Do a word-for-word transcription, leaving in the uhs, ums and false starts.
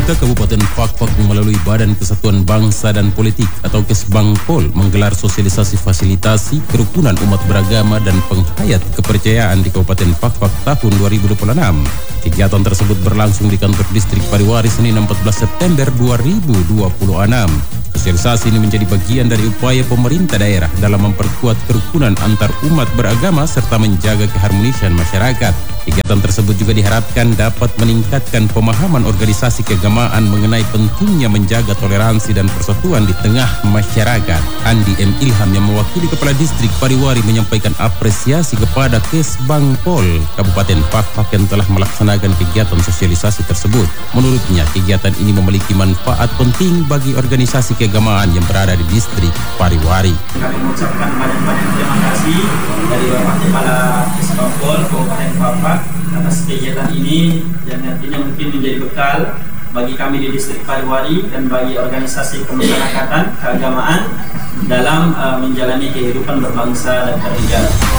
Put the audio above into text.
Pemerintah Kabupaten Fakfak melalui Badan Kesatuan Bangsa dan Politik atau Kesbangpol menggelar sosialisasi fasilitasi kerukunan umat beragama dan penghayat kepercayaan di Kabupaten Fakfak tahun dua ribu dua puluh enam. Kegiatan tersebut berlangsung di kantor distrik Pariwari Senin empat belas September dua ribu dua puluh enam. Sosialisasi ini menjadi bagian dari upaya pemerintah daerah dalam memperkuat kerukunan antar umat beragama serta menjaga keharmonisan masyarakat. Kegiatan tersebut juga diharapkan dapat meningkatkan pemahaman organisasi keagamaan mengenai pentingnya menjaga toleransi dan persatuan di tengah masyarakat. Andi M. Ilham yang mewakili Kepala Distrik Pariwari menyampaikan apresiasi kepada Kesbangpol Kabupaten Fakfak yang telah melaksanakan kegiatan sosialisasi tersebut. Menurutnya, kegiatan ini memiliki manfaat penting bagi organisasi keagamaan yang berada di Distrik Pariwari. Kami mengucapkan banyak-banyak terima kasih dari Bapak Kepala Kesbangpol Kabupaten Fakfak atas kegiatan ini yang nantinya mungkin menjadi bekal bagi kami di Distrik Pariwari dan bagi organisasi kemasyarakatan keagamaan dalam uh, menjalani kehidupan berbangsa dan bernegara.